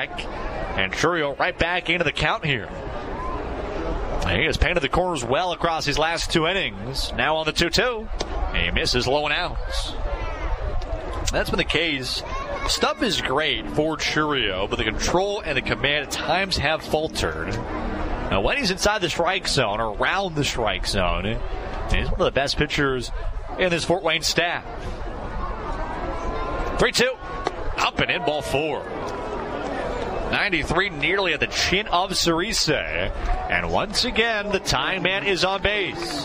back. And Chourio right back into the count here. He has painted the corners well across these last 2 innings. Now on the 2-2. He misses low and outs. That's been the case. Stuff is great for Chourio, but the control and the command at times have faltered. Now, when he's inside the strike zone or around the strike zone, he's one of the best pitchers in this Fort Wayne staff. 3-2. Up and in, ball 4. 93 nearly at the chin of Cerise. And once again, the tying man is on base.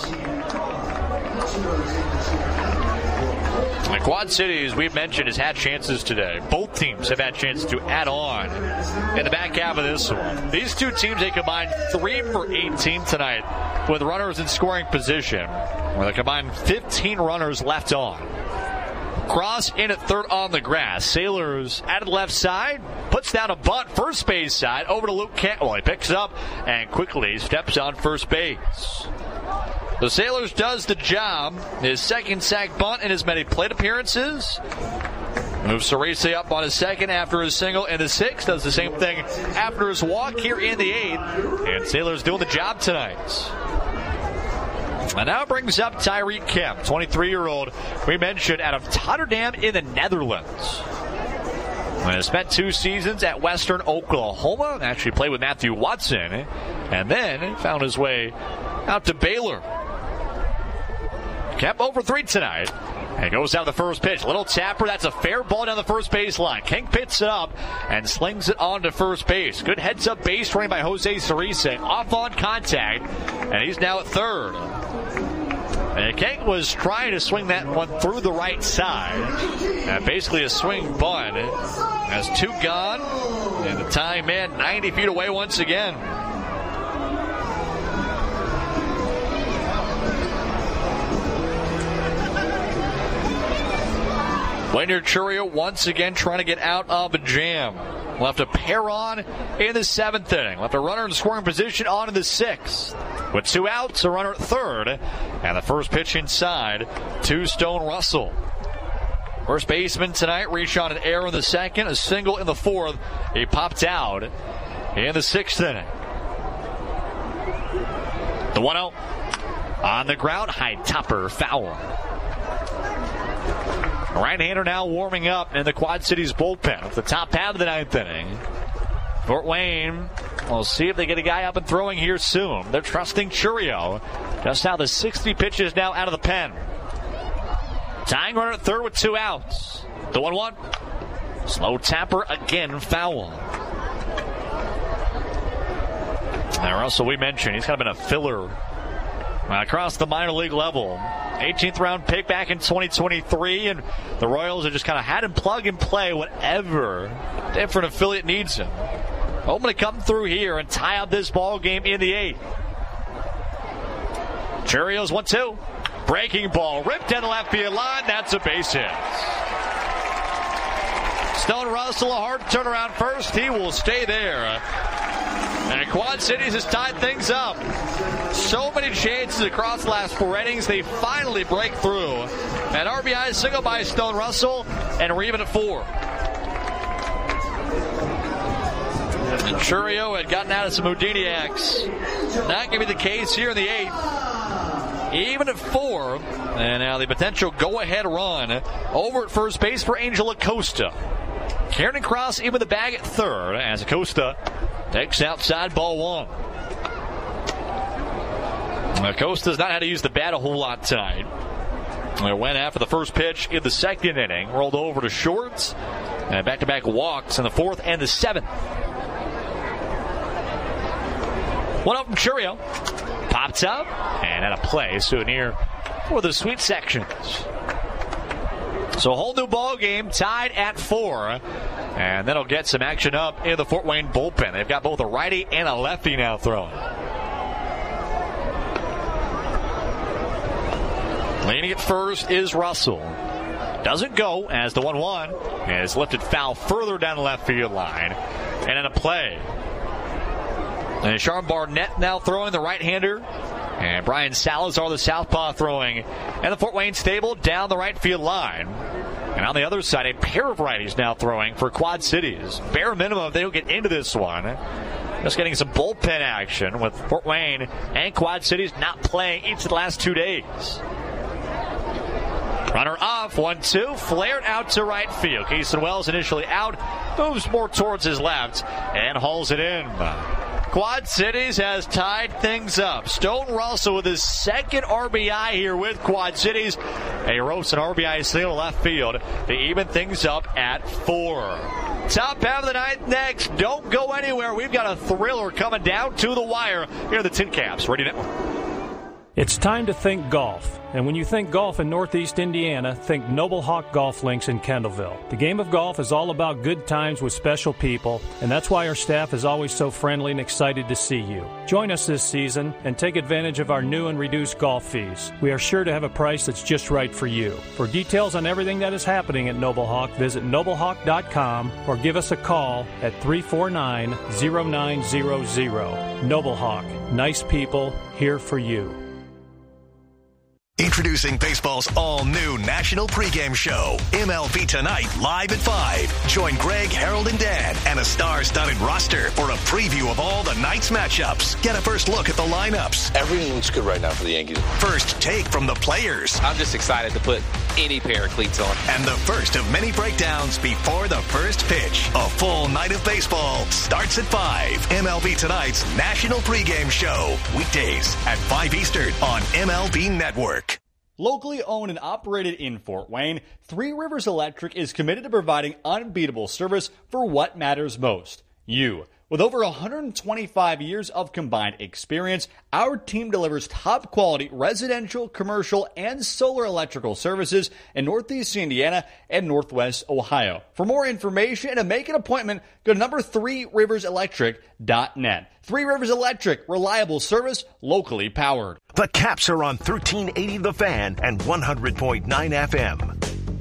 The Quad Cities, we've mentioned, has had chances today. Both teams have had chances to add on in the back half of this one. These two teams, they combined 3 for 18 tonight with runners in scoring position, where they combined 15 runners left on. Cross in at third on the grass. Sailors out of the left side, puts down a bunt first base side over to Luke Cantwell. He picks up and quickly steps on first base. The Sailors does the job. His second sack bunt in as many plate appearances. Moves Cerise up on his second after his single in the 6th. Does the same thing after his walk here in the 8th. And Sailors doing the job tonight. And now brings up Tyreek Kemp, 23-year-old, we mentioned, out of Rotterdam in the Netherlands. He spent 2 seasons at Western Oklahoma. Actually played with Matthew Watson. And then found his way out to Baylor. Kemp over 3 tonight. And goes out the first pitch. Little tapper. That's a fair ball down the first base line. King picks it up and slings it on to first base. Good heads-up base running by Jose Cerise. Off on contact. And he's now at third. And King was trying to swing that one through the right side. And basically a swing bunt. Has 2 gone. And the tying man 90 feet away once again. Wayner Chourio once again trying to get out of a jam. Left a pair on in the 7th inning. Left a runner in scoring position on in the 6th. With 2 outs, a runner at third. And the first pitch inside to Stone Russell. First baseman tonight, reached on an error in the 2nd, a single in the 4th. He popped out in the 6th inning. The 1-0 on the ground, high topper foul. Right-hander now warming up in the Quad Cities bullpen at the top half of the 9th inning. Fort Wayne, we'll see if they get a guy up and throwing here soon. They're trusting Chourio. Just now the 60 pitches now out of the pen. Tying runner at third with 2 outs. The 1-1. Slow tapper again, foul. And Russell, we mentioned, he's kind of been a filler across the minor league level. 18th round pick back in 2023, and the Royals have just kind of had him plug and play whatever different affiliate needs him. Hoping to come through here and tie up this ball game in the 8th. Chourio's 1-2. Breaking ball ripped down the left field line. That's a base hit. Stone Russell, a hard turnaround first. He will stay there. And Quad Cities has tied things up. So many chances across the last 4 innings. They finally break through. An RBI single by Stone Russell, and we're even at 4. And Chourio had gotten out of some Houdiniacs. Not going to be the case here in the 8th. Even at 4. And now the potential go-ahead run over at first base for Angel Acosta. Kieran Cross in with the bag at third as Acosta takes outside ball 1. Acosta's not had to use the bat a whole lot tonight. They went after the first pitch in the 2nd inning, rolled over to shorts, and back-to-back walks in the 4th and the 7th. 1-0 from Chourio. Pops up, and at a play, souvenir for the sweet sections. So a whole new ball game, tied at 4. And that'll get some action up in the Fort Wayne bullpen. They've got both a righty and a lefty now throwing. Leaning at first is Russell. Doesn't go as the 1-1 is lifted foul further down the left field line. And in a play. And Sean Barnett now throwing, the right-hander. And Brian Salazar, the southpaw, throwing. And the Fort Wayne stable down the right field line. And on the other side, a pair of righties now throwing for Quad Cities. Bare minimum, if they don't get into this one. Just getting some bullpen action with Fort Wayne and Quad Cities not playing each of the last 2 days. Runner off, 1-2, flared out to right field. Keeson Wells initially out, moves more towards his left, and hauls it in. Quad Cities has tied things up. Stone Russell with his second RBI here with Quad Cities. He ropes an RBI single to left field to even things up at 4. Top half of the ninth next. Don't go anywhere. We've got a thriller coming down to the wire. Here are the Tin Caps Radio Network. It's time to think golf. And when you think golf in Northeast Indiana, think Noble Hawk Golf Links in Kendallville. The game of golf is all about good times with special people, and that's why our staff is always so friendly and excited to see you. Join us this season and take advantage of our new and reduced golf fees. We are sure to have a price that's just right for you. For details on everything that is happening at Noble Hawk, visit noblehawk.com or give us a call at 349-0900. Noble Hawk, nice people, here for you. Introducing baseball's all-new national pregame show, MLB Tonight, live at 5. Join Greg, Harold, and Dan and a star-studded roster for a preview of all the night's matchups. Get a first look at the lineups. Everything looks good right now for the Yankees. First take from the players. I'm just excited to put any pair of cleats on. And the first of many breakdowns before the first pitch. A full night of baseball starts at 5. MLB Tonight's national pregame show. Weekdays at 5 Eastern on MLB Network. Locally owned and operated in Fort Wayne, Three Rivers Electric is committed to providing unbeatable service for what matters most, you. With over 125 years of combined experience, our team delivers top-quality residential, commercial, and solar electrical services in Northeast Indiana and Northwest Ohio. For more information and to make an appointment, go to number 3riverselectric.net. Three Rivers Electric, reliable service, locally powered. The Caps are on 1380 The Fan and 100.9 FM.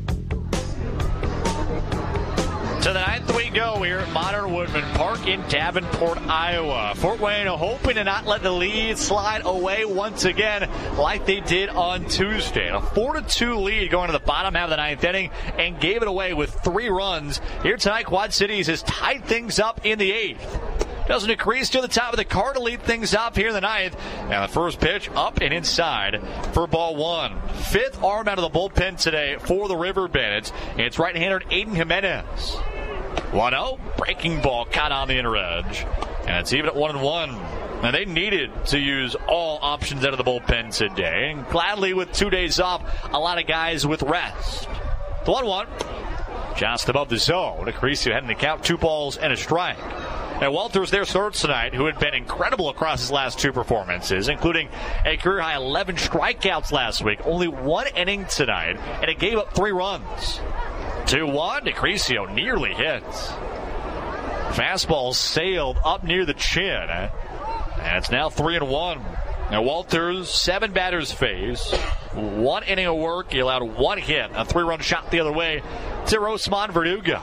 To the ninth we go here at Modern Woodman Park in Davenport, Iowa. Fort Wayne hoping to not let the lead slide away once again like they did on Tuesday. A 4-2 lead going to the bottom half of the ninth inning and gave it away with 3 runs. Here tonight, Quad Cities has tied things up in the 8th. Doesn't increase to the top of the card to lead things up here in the 9th. And the first pitch up and inside for ball 1. 5th arm out of the bullpen today for the River Bandits. It's right-hander Aiden Jimenez. 1-0, breaking ball caught on the inner edge. And it's even at 1-1. Now they needed to use all options out of the bullpen today. And gladly with 2 days off, a lot of guys with rest. The 1-1, just above the zone. Acrisio heading the count, 2 balls and a strike. And Walters there starts tonight, who had been incredible across his last 2 performances, including a career-high 11 strikeouts last week. Only 1 inning tonight, and it gave up 3 runs. 2-1, Acrisio nearly hits. Fastball sailed up near the chin, and it's now 3-1. Now Walters, 7 batters face, 1 inning of work. He allowed 1 hit, a 3-run shot the other way to Rosman Verdugo.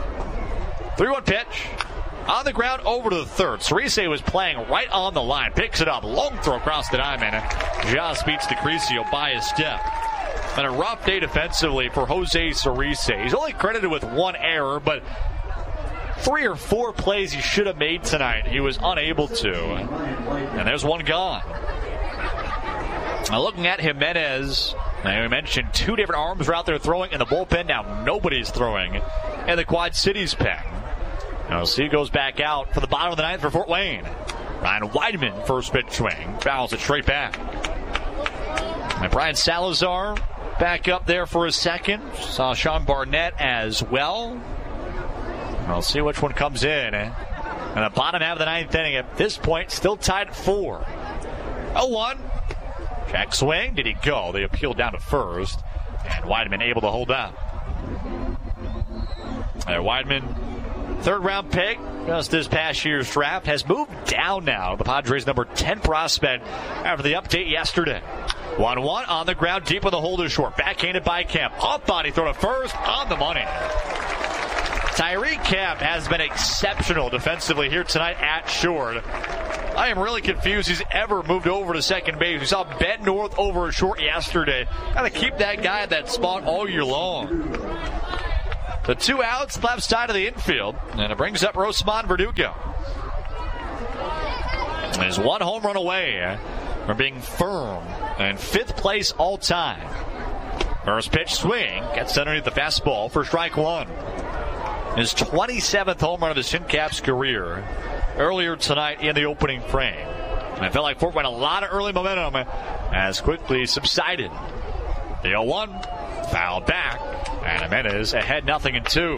3-1 pitch. On the ground over to the third. Cerise was playing right on the line. Picks it up. Long throw across the diamond. Just beats Acrisio by a step. And a rough day defensively for Jose Cerise. He's only credited with 1 error, but 3 or 4 plays he should have made tonight, he was unable to. And there's 1 gone. Now looking at Jimenez, now we mentioned 2 different arms were out there throwing in the bullpen. Now nobody's throwing in the Quad Cities pen. Now C goes back out for the bottom of the 9th for Fort Wayne. Ryan Weidman, first pitch swing, fouls it straight back. And Brian Salazar back up there for a second. Saw Sean Barnett as well. We'll see which one comes in. And the bottom half of the 9th inning at this point still tied at 4. 0-1. Check swing. Did he go? They appealed down to first. And Weidman able to hold up. Weidman, 3rd round pick, just this past year's draft, has moved down now. The Padres' number 10 prospect after the update yesterday. 1-1 on the ground, deep in the hole to short. Backhanded by Kemp. Off body throw to first, on the money. Tyreek Kemp has been exceptional defensively here tonight at short. I am really confused he's ever moved over to second base. We saw Ben North over at short yesterday. Got to keep that guy at that spot all year long. The 2 outs, left side of the infield, and it brings up Rosamond Verdugo. There's 1 home run away from being firm and 5th place all time. First pitch swing, gets underneath the fastball for strike 1. His 27th home run of his TinCaps career earlier tonight in the opening frame. And I felt like Fort Wayne a lot of early momentum as quickly subsided. The 0-1, fouled back, and Jimenez ahead 0-2.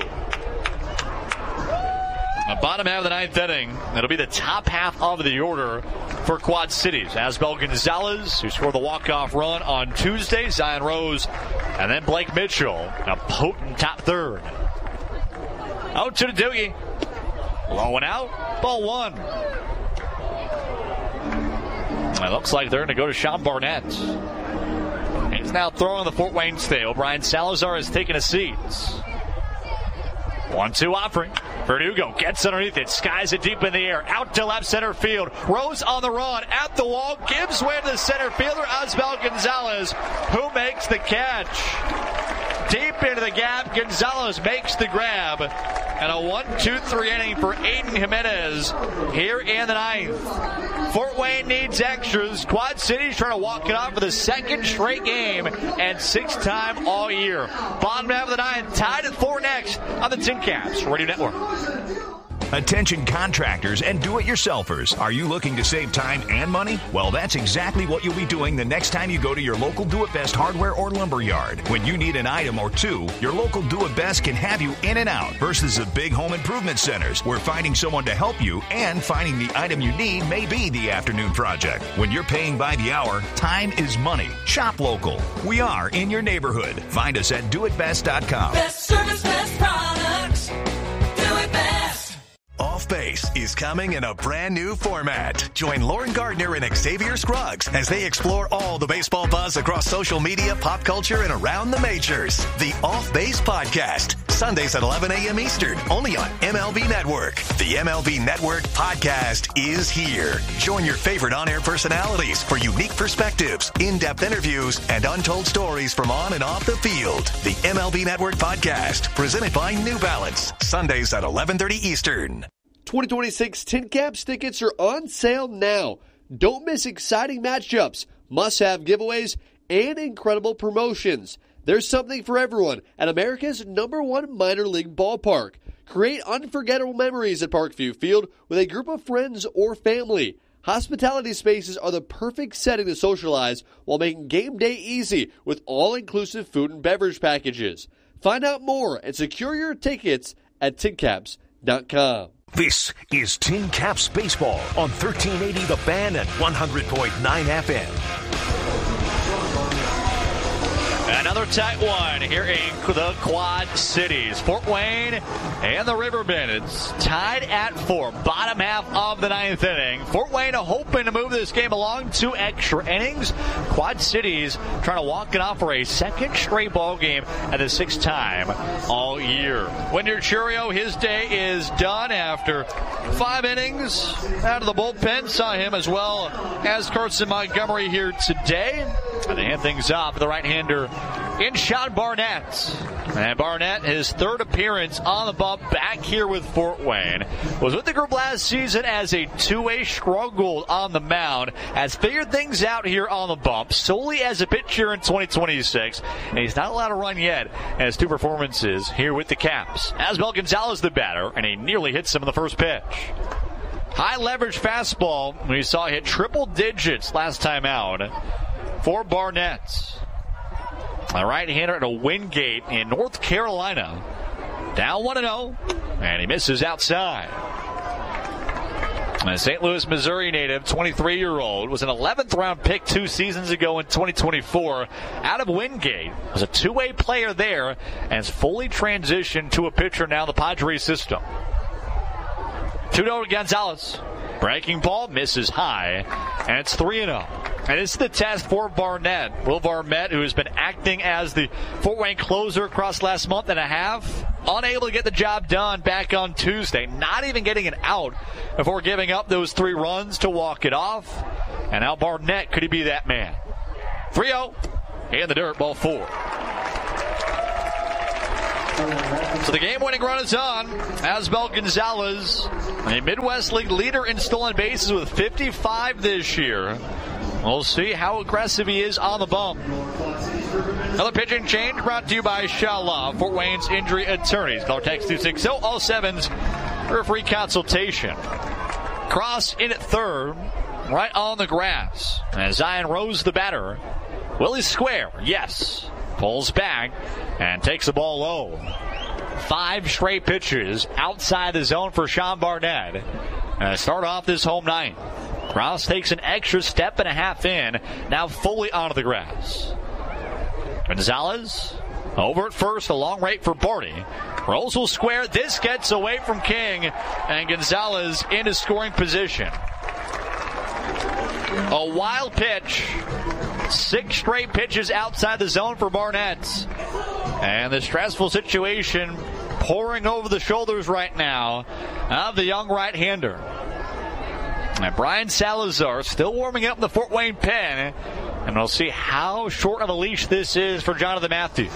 The bottom half of the 9th inning, it'll be the top half of the order for Quad Cities. Asbel Gonzalez, who scored the walk-off run on Tuesday, Zion Rose, and then Blake Mitchell, a potent top third. Out to the Doogie. Low and out, ball 1. It looks like they're going to go to Sean Barnett. He's now throwing the Fort Wayne stale. Brian Salazar has taken a seat. 1-2 offering. Verdugo gets underneath it, skies it deep in the air, out to left center field. Rose on the run, at the wall, gives way to the center fielder, Asbel Gonzalez, who makes the catch. Deep into the gap, Gonzalez makes the grab. And a 1-2-3 inning for Aiden Jimenez here in the 9th. Fort Wayne needs extras. Quad Cities trying to walk it off for the 2nd straight game and 6th time all year. Bottom half of the 9th, tied at 4 next on the TinCaps Radio Network. Attention contractors and do-it-yourselfers. Are you looking to save time and money? Well, that's exactly what you'll be doing the next time you go to your local Do-It-Best hardware or lumber yard. When you need an item or two, your local Do-It-Best can have you in and out versus the big home improvement centers where finding someone to help you and finding the item you need may be the afternoon project. When you're paying by the hour, time is money. Shop local. We are in your neighborhood. Find us at doitbest.com. Best service, best products. Do it best. Off Base is coming in a brand new format. Join Lauren Gardner and Xavier Scruggs as they explore all the baseball buzz across social media, pop culture, and around the majors. The Off Base Podcast, Sundays at 11 a.m. Eastern, only on MLB Network. The MLB Network Podcast is here. Join your favorite on-air personalities for unique perspectives, in-depth interviews, and untold stories from on and off the field. The MLB Network Podcast, presented by New Balance, Sundays at 11:30 Eastern. 2026 TinCaps tickets are on sale now. Don't miss exciting matchups, must-have giveaways, and incredible promotions. There's something for everyone at America's #1 minor league ballpark. Create unforgettable memories at Parkview Field with a group of friends or family. Hospitality spaces are the perfect setting to socialize while making game day easy with all-inclusive food and beverage packages. Find out more and secure your tickets at tincaps.com. This is TinCaps Baseball on 1380 The Fan and 100.9 FM. Another tight one here in the Quad Cities. Fort Wayne and the Riverbend. It's tied at 4. Bottom half of the 9th inning. Fort Wayne hoping to move this game along 2 extra innings. Quad Cities trying to walk it off for a 2nd straight ball game and the 6th time all year. Wynder Churio, his day is done after 5 innings out of the bullpen. Saw him as well as Carson Montgomery here today. And they hand things off the right-hander in Sean Barnett. And Barnett, his 3rd appearance on the bump back here with Fort Wayne, was with the group last season as a two-way struggled on the mound, has figured things out here on the bump solely as a pitcher in 2026, and he's not allowed to run yet as 2 performances here with the Caps. Asbel Gonzalez the batter, and he nearly hits him in the first pitch. High leverage fastball, we saw hit triple digits last time out for Barnett. A right-hander at a Wingate in North Carolina. Down 1-0, and he misses outside. A St. Louis, Missouri native, 23-year-old, was an 11th-round pick 2 seasons ago in 2024 out of Wingate. Was a 2-way player there and has fully transitioned to a pitcher now in the Padres system. 2-0 to Gonzalez. Breaking ball misses high, and it's 3-0. And it's the test for Barnett. Will Barnett, who has been acting as the Fort Wayne closer across last month and a half, unable to get the job done back on Tuesday, not even getting an out before giving up those 3 runs to walk it off. And now Barnett, could he be that man? 3-0 in the dirt, ball 4. So the game-winning run is on. Asbel Gonzalez, a Midwest League leader in stolen bases with 55 this year. We'll see how aggressive he is on the bump. Another pitching change brought to you by Shala, Fort Wayne's injury attorneys. Call or text 260-07's for a free consultation. Cross in at third, right on the grass. As Zion Rose, the batter. Will he square? Yes. Pulls back and takes the ball low. 5 straight pitches outside the zone for Sean Barnett. Start off this home ninth. Cross takes an extra step and a half in, now fully onto the grass. Gonzalez over at first, a long right for Barty. Rose will square. This gets away from King, and Gonzalez into scoring position. A wild pitch. 6 straight pitches outside the zone for Barnett. And the stressful situation pouring over the shoulders right now of the young right-hander. And Brian Salazar still warming up in the Fort Wayne pen. And we'll see how short of a leash this is for Jonathan Matthews.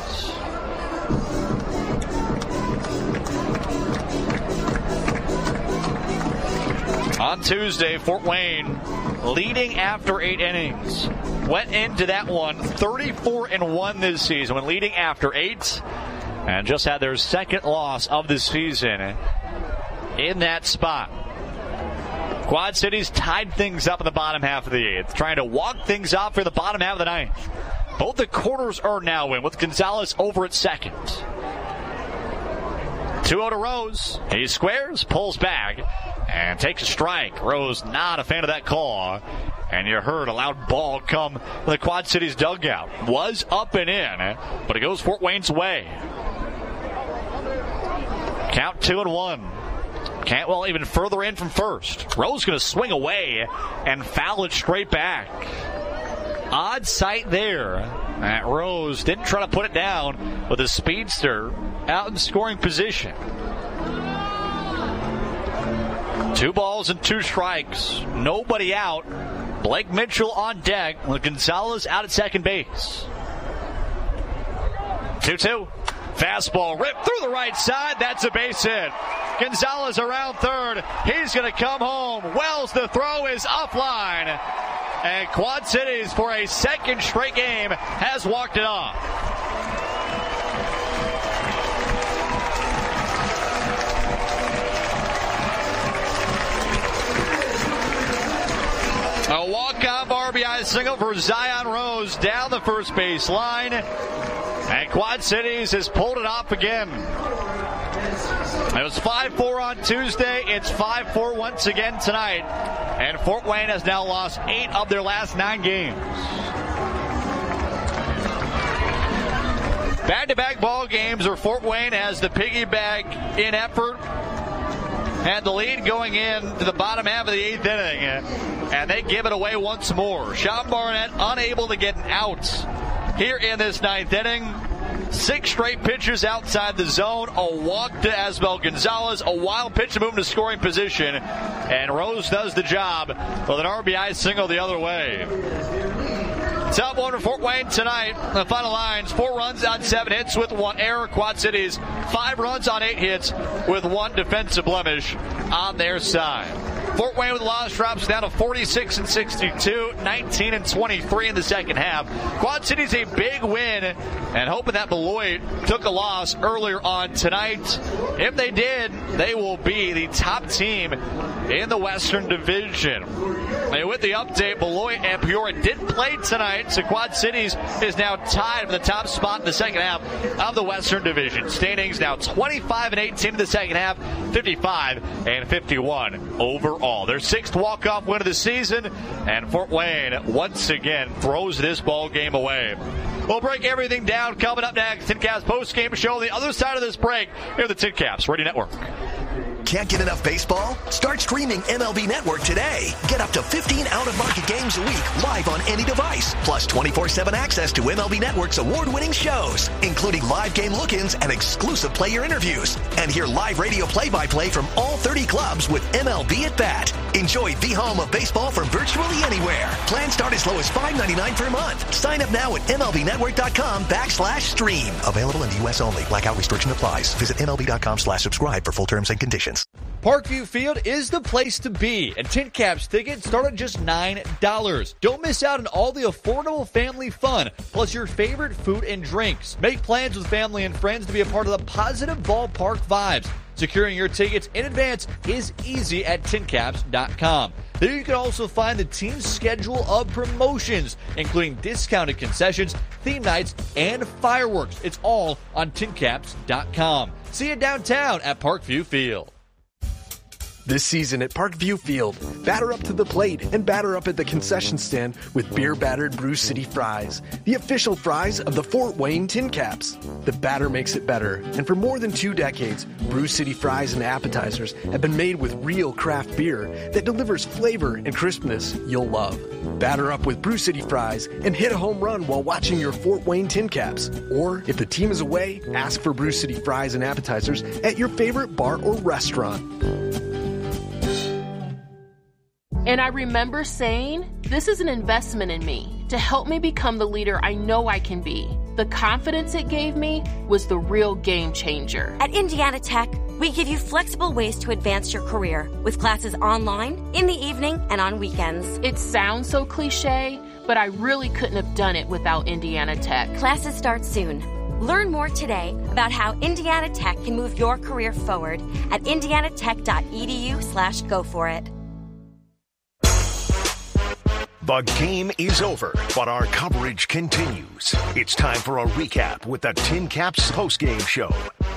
On Tuesday, Fort Wayne leading after 8 innings. Went into that one 34-1 this season when leading after 8. And just had their second loss of the season in that spot. Quad Cities tied things up in the bottom half of the 8th, trying to walk things off for the bottom half of the 9th. Both the quarters are now in, with Gonzalez over at second. 2-0 to Rose. He squares, pulls back, and takes a strike. Rose not a fan of that call. And you heard a loud ball come from the Quad Cities dugout. Was up and in, but it goes Fort Wayne's way. Count 2-1. Cantwell even further in from first. Rose going to swing away and foul it straight back. Odd sight there. That Rose didn't try to put it down with a speedster out in scoring position. 2 balls and 2 strikes. Nobody out. Blake Mitchell on deck with Gonzalez out at second base. 2-2. Fastball ripped through the right side. That's a base hit. Gonzalez around third. He's going to come home. Wells, the throw is offline. And Quad Cities, for a second straight game, has walked it off. A walk-off RBI single for Zion Rose down the first base line. And Quad Cities has pulled it off again. It was 5-4 on Tuesday. It's 5-4 once again tonight. And Fort Wayne has now lost 8 of their last 9 games. Back-to-back ball games where Fort Wayne has the piggyback in effort. Had the lead going into the bottom half of the 8th inning. And they give it away once more. Sean Barnett unable to get an out here in this 9th inning. 6 straight pitches outside the zone. A walk to Asbel Gonzalez. A wild pitch to move him to scoring position. And Rose does the job with an RBI single the other way. Top one for Fort Wayne tonight. The final lines: 4 runs on 7 hits with 1 error. Quad Cities 5 runs on 8 hits with 1 defensive blemish on their side. Fort Wayne with the loss drops down to 46-62, 19-23 in the second half. Quad Cities a big win, and hoping that Beloit took a loss earlier on tonight. If they did, they will be the top team in the Western Division. And with the update, Beloit and Peoria did play tonight, so Quad Cities is now tied for the top spot in the second half of the Western Division. Standings now 25-18 in the second half, 55-51 overall. Their 6th walk-off win of the season, and Fort Wayne once again throws this ball game away. We'll break everything down coming up next. TinCaps post-game show on the other side of this break here at the TinCaps Radio Network. Can't get enough baseball? Start streaming MLB Network today. Get up to 15 out-of-market games a week live on any device. Plus 24/7 access to MLB Network's award-winning shows, including live game look-ins and exclusive player interviews. And hear live radio play-by-play from all 30 clubs with MLB at Bat. Enjoy the home of baseball from virtually anywhere. Plans start as low as $5.99 per month. Sign up now at MLBnetwork.com/stream. Available in the U.S. only. Blackout restriction applies. Visit MLB.com/subscribe for full terms and conditions. Parkview Field is the place to be, and Tin Caps tickets start at just $9. Don't miss out on all the affordable family fun, plus your favorite food and drinks. Make plans with family and friends to be a part of the positive ballpark vibes. Securing your tickets in advance is easy at tincaps.com. There you can also find the team's schedule of promotions, including discounted concessions, theme nights, and fireworks. It's all on tincaps.com. See you downtown at Parkview Field. This season at Parkview Field, batter up to the plate and batter up at the concession stand with beer-battered Brew City fries, the official fries of the Fort Wayne Tin Caps. The batter makes it better, and for more than 2 decades, Brew City fries and appetizers have been made with real craft beer that delivers flavor and crispness you'll love. Batter up with Brew City fries and hit a home run while watching your Fort Wayne Tin Caps. Or, if the team is away, ask for Brew City fries and appetizers at your favorite bar or restaurant. And I remember saying, this is an investment in me to help me become the leader I know I can be. The confidence it gave me was the real game changer. At Indiana Tech, we give you flexible ways to advance your career with classes online, in the evening, and on weekends. It sounds so cliche, but I really couldn't have done it without Indiana Tech. Classes start soon. Learn more today about how Indiana Tech can move your career forward at indianatech.edu/go for it. The game is over, but our coverage continues. It's time for a recap with the Tin Caps postgame show.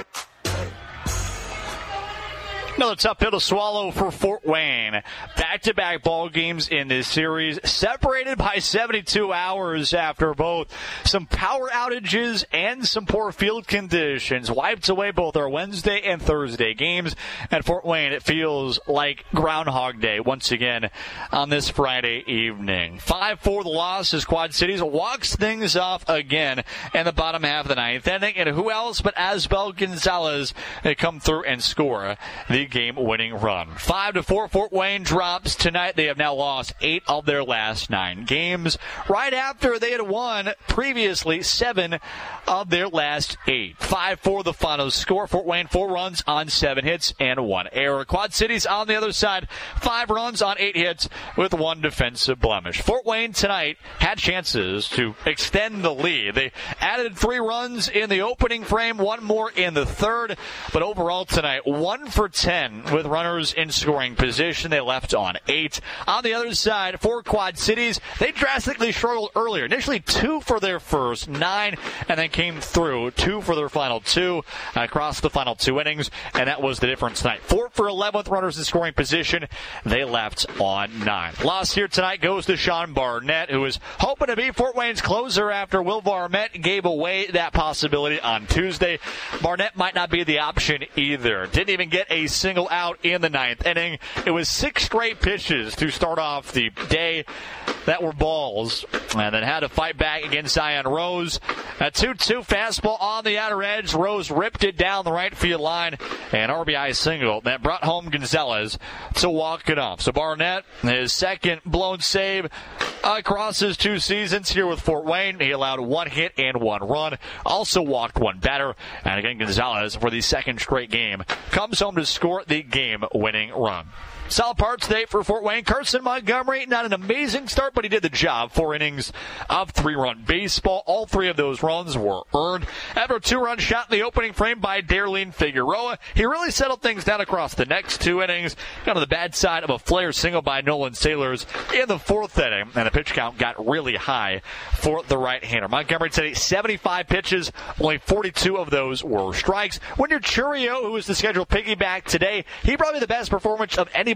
Another tough pill to swallow for Fort Wayne. Back-to-back ball games in this series, separated by 72 hours after both some power outages and some poor field conditions. Wiped away both our Wednesday and Thursday games. At Fort Wayne, it feels like Groundhog Day once again on this Friday evening. 5-4 the loss as Quad Cities walks things off again in the bottom half of the ninth inning. And who else but Asbel Gonzalez come through and score the game-winning run. 5-4 Fort Wayne drops tonight. They have now lost 8 of their last 9 games. Right after they had won previously 7 of their last 8. 5-4 the final score. Fort Wayne 4 runs on 7 hits and 1 error. Quad Cities on the other side 5 runs on 8 hits with 1 defensive blemish. Fort Wayne tonight had chances to extend the lead. They added 3 runs in the opening frame, 1 more in the third, but overall tonight 1 for 10 with runners in scoring position. They left on 8. On the other side, for Quad Cities, they drastically struggled earlier. Initially 2 for their first 9, and then came through 2 for their final 2 across the final 2 innings, and that was the difference tonight. 4 for 11 with runners in scoring position. They left on 9. Loss here tonight goes to Sean Barnett, who is hoping to be Fort Wayne's closer after Will Varmette gave away that possibility on Tuesday. Barnett might not be the option either. Didn't even get a single out in the 9th inning. It was 6 straight pitches to start off the day that were balls, and then had to fight back against Zion Rose. A 2-2 fastball on the outer edge. Rose ripped it down the right field line, and RBI single that brought home Gonzalez to walk it off. So Barnett, his second blown save across his 2 seasons here with Fort Wayne. He allowed 1 hit and 1 run. Also walked 1 batter, and again Gonzalez for the second straight game comes home to score the game-winning run. Solid part today for Fort Wayne. Carson Montgomery, not an amazing start, but he did the job. 4 innings of 3-run baseball. All 3 of those runs were earned. After a 2-run shot in the opening frame by Darlene Figueroa, he really settled things down across the next 2 innings. Got on the bad side of a flare single by Nolan Sailors in the 4th inning, and the pitch count got really high for the right-hander. Montgomery today 75 pitches, only 42 of those were strikes. Wynder Churio, who is the scheduled piggyback today, he probably the best performance of anybody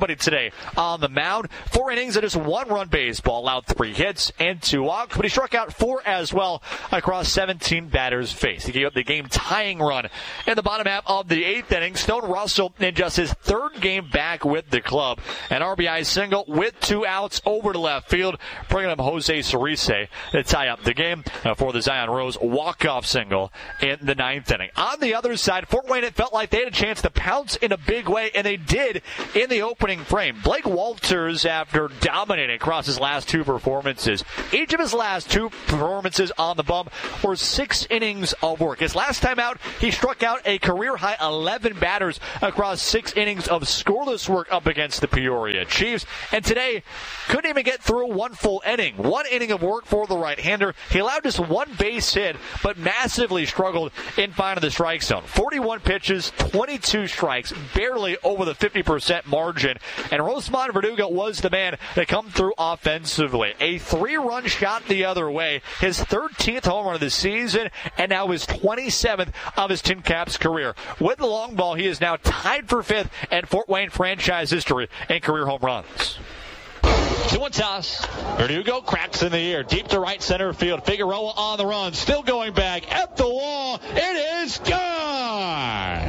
anybody today on the mound. 4 innings of just 1-run baseball, allowed 3 hits and 2 walks, but he struck out 4 as well across 17 batters faced. He gave up the game-tying run in the bottom half of the 8th inning. Stone Russell in just his 3rd game back with the club. An RBI single with 2 outs over to left field, bringing up Jose Cerise to tie up the game for the Zion Rose walk-off single in the 9th inning. On the other side, Fort Wayne, it felt like they had a chance to pounce in a big way, and they did in the opening frame. Blake Walters, after dominating across his last 2 performances, each of his last 2 performances on the bump were 6 innings of work. His last time out, he struck out a career-high 11 batters across 6 innings of scoreless work up against the Peoria Chiefs. And today, couldn't even get through 1 full inning. 1 inning of work for the right-hander. He allowed just 1 base hit, but massively struggled in finding the strike zone. 41 pitches, 22 strikes, barely over the 50% margin. And Rosemont Verdugo was the man to come through offensively. A 3-run shot the other way. His 13th home run of the season, and now his 27th of his Tin Caps career. With the long ball, he is now tied for 5th in Fort Wayne franchise history in career home runs. 2-1 toss. Verdugo cracks in the air, deep to right center field. Figueroa on the run, still going back at the wall. It is gone.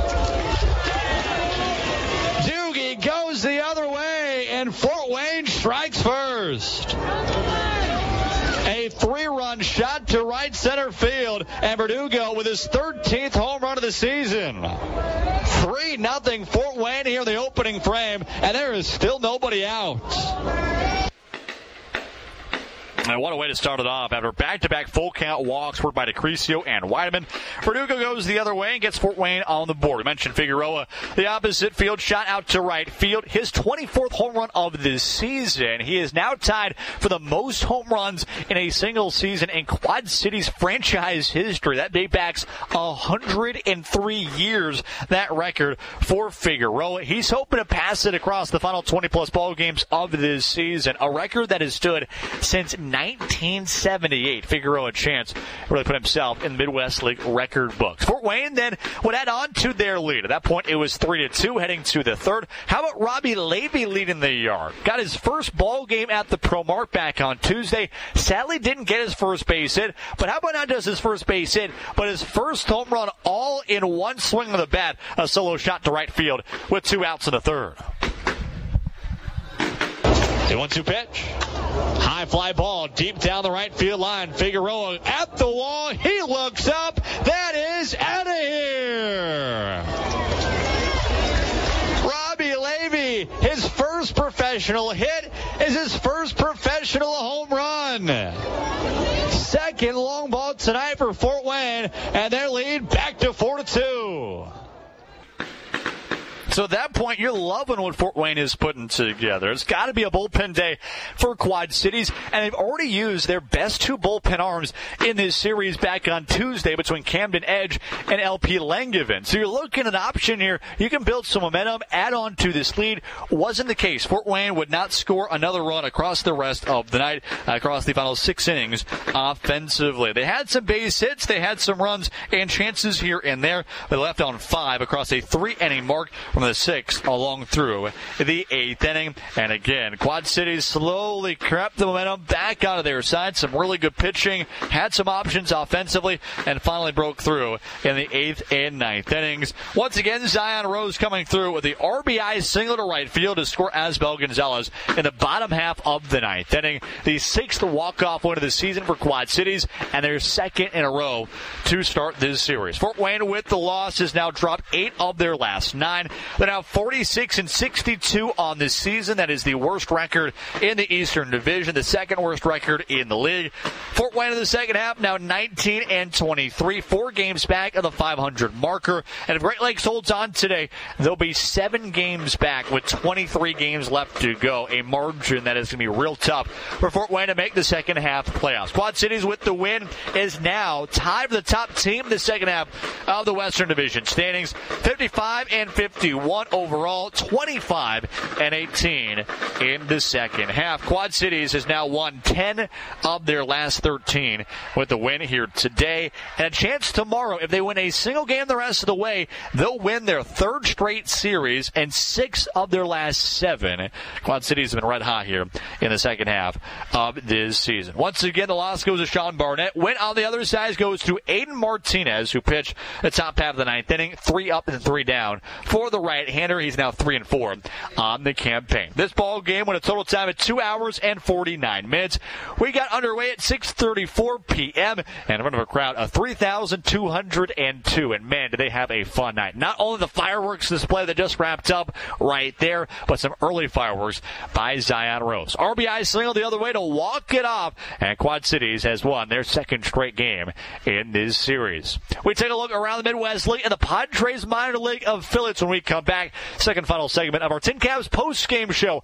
Doogie goes the other way, and Fort Wayne strikes first. A 3-run shot to right center field, and Verdugo with his 13th home run of the season. 3-0 Fort Wayne here in the opening frame, and there is still nobody out. And what a way to start it off. After back-to-back full-count walks worked by DeCrisio and Weideman, Verdugo goes the other way and gets Fort Wayne on the board. We mentioned Figueroa, the opposite field, shot out to right field. His 24th home run of the season. He is now tied for the most home runs in a single season in Quad City's franchise history. That dates back 103 years, that record for Figueroa. He's hoping to pass it across the final 20-plus ball games of this season, a record that has stood since 1978. Figueroa a chance really put himself in the Midwest League record books. Fort Wayne then would add on to their lead. At that point, it was 3-2 heading to the 3rd. How about Robbie Levy leading the yard? Got his first ball game at the Pro Mark back on Tuesday. Sadly didn't get his first base hit, but how about not just his first base hit, but his first home run all in one swing of the bat, a solo shot to right field with 2 outs in the 3rd. 2-1-2 pitch. High fly ball deep down the right field line. Figueroa at the wall. He looks up. That is out of here. Robbie Levy, his first professional hit is his first professional home run. 2nd long ball tonight for Fort Wayne, and their lead back to 4-2. So at that point, you're loving what Fort Wayne is putting together. It's got to be a bullpen day for Quad Cities, and they've already used their best 2 bullpen arms in this series back on Tuesday between Camden Edge and LP Langevin. So you're looking at an option here. You can build some momentum, add on to this lead. Wasn't the case. Fort Wayne would not score another run across the rest of the night, across the final 6 innings offensively. They had some base hits. They had some runs and chances here and there. They left on 5 across a 3-inning mark from the 6th along through the 8th inning. And again, Quad Cities slowly crept the momentum back out of their side. Some really good pitching, had some options offensively, and finally broke through in the 8th and 9th innings. Once again, Zion Rose coming through with the RBI single to right field to score Asbel Gonzalez in the bottom half of the 9th inning. The 6th walk-off win of the season for Quad Cities, and their 2nd in a row to start this series. Fort Wayne, with the loss, has now dropped 8 of their last 9. They're now 46-62 on this season. That is the worst record in the Eastern Division, the 2nd worst record in the league. Fort Wayne in the second half now 19-23, 4 games back of the 500 marker. And if Great Lakes holds on today, they'll be 7 games back with 23 games left to go. A margin that is going to be real tough for Fort Wayne to make the second half playoffs. Quad Cities with the win is now tied for the top team in the second half of the Western Division standings, 55-51. 31 overall, 25-18 in the second half. Quad Cities has now won 10 of their last 13 with the win here today. And a chance tomorrow, if they win a single game the rest of the way, they'll win their third straight series and 6 of their last 7. Quad Cities have been red hot here in the second half of this season. Once again, the loss goes to Sean Barnett. Win on the other side goes to Aiden Martinez, who pitched the top half of the ninth inning, 3 up and 3 down for the right-hander. He's now 3-4 on the campaign. This ball game went a total time of 2 hours and 49 minutes. We got underway at 6:34 p.m. and in front of a crowd of 3,202. And man, did they have a fun night. Not only the fireworks display that just wrapped up right there, but some early fireworks by Zion Rose. RBI single the other way to walk it off, and Quad Cities has won their second straight game in this series. We take a look around the Midwest League and the Padres minor league affiliates when we come back. Second final segment of our Tin Caps post-game show